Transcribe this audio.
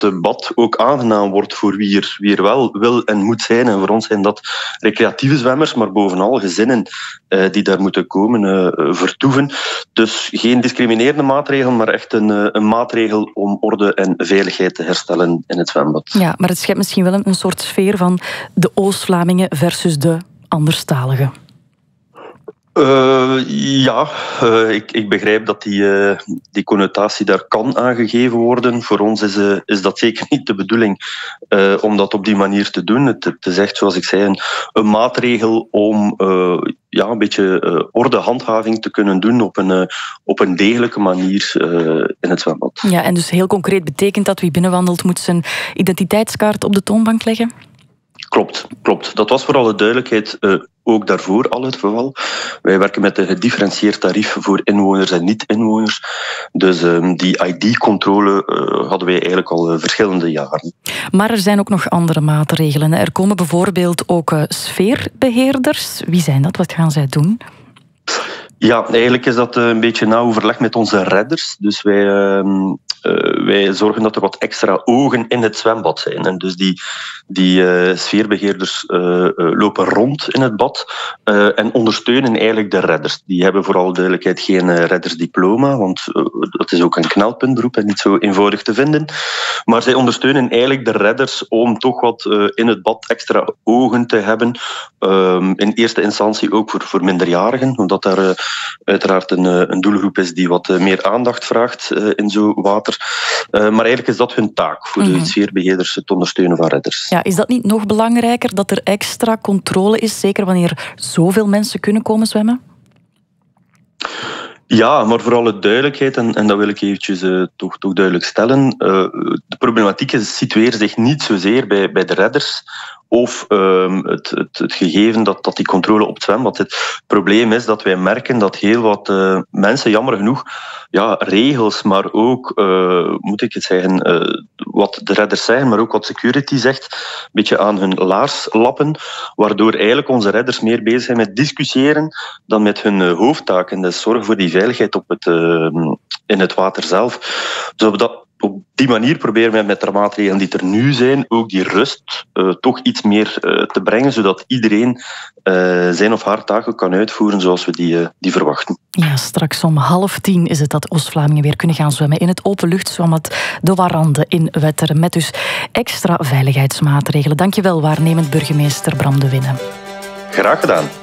het bad ook aangenaam wordt voor wie er wel wil en moet zijn. En voor ons zijn dat recreatieve zwemmers, maar bovenal gezinnen die daar moeten komen vertoeven. Dus geen discriminerende maatregel, maar echt een maatregel om orde en veiligheid te herstellen in het zwembad. Ja, maar het schept misschien wel een soort sfeer van de Oost-Vlamingen versus de anderstaligen. Ik begrijp dat die connotatie daar kan aangegeven worden. Voor ons is dat zeker niet de bedoeling om dat op die manier te doen. Het is echt, zoals ik zei, een maatregel om een beetje ordehandhaving te kunnen doen op een degelijke manier in het zwembad. Ja, en dus heel concreet betekent dat wie binnenwandelt moet zijn identiteitskaart op de toonbank leggen? Klopt. Dat was voor alle duidelijkheid ook daarvoor al het geval. Wij werken met een gedifferentieerd tarief voor inwoners en niet-inwoners. Dus die ID-controle hadden wij eigenlijk al verschillende jaren. Maar er zijn ook nog andere maatregelen. Er komen bijvoorbeeld ook sfeerbeheerders. Wie zijn dat? Wat gaan zij doen? Ja, eigenlijk is dat een beetje na overleg met onze redders. Dus wij zorgen dat er wat extra ogen in het zwembad zijn. En dus die sfeerbeheerders lopen rond in het bad en ondersteunen eigenlijk de redders. Die hebben voor alle duidelijkheid geen reddersdiploma, want dat is ook een knelpuntberoep en niet zo eenvoudig te vinden. Maar zij ondersteunen eigenlijk de redders om toch wat in het bad extra ogen te hebben. In eerste instantie ook voor minderjarigen, omdat daar uiteraard een doelgroep is die wat meer aandacht vraagt in zo'n water. Maar eigenlijk is dat hun taak, voor de sfeerbeheerders het ondersteunen van redders. Ja, is dat niet nog belangrijker, dat er extra controle is, zeker wanneer zoveel mensen kunnen komen zwemmen? Ja, maar voor alle duidelijkheid, en dat wil ik eventjes toch duidelijk stellen, de problematiek situeert zich niet zozeer bij de redders of het gegeven dat die controle op het zwembad zit. Het probleem is dat wij merken dat heel wat mensen, jammer genoeg, regels, maar ook, moet ik het zeggen, wat de redders zeggen, maar ook wat security zegt, een beetje aan hun laars lappen, waardoor eigenlijk onze redders meer bezig zijn met discussiëren dan met hun hoofdtaak. En dat is zorgen voor die veiligheid in het water zelf. Dus op die manier proberen we met de maatregelen die er nu zijn ook die rust toch iets meer te brengen, zodat iedereen zijn of haar taken kan uitvoeren zoals we die verwachten. Ja, straks om 9:30 is het dat Oost-Vlamingen weer kunnen gaan zwemmen in het openluchtzwembad De Warande in Wetteren, met dus extra veiligheidsmaatregelen. Dankjewel, waarnemend burgemeester Bram de Winne. Graag gedaan.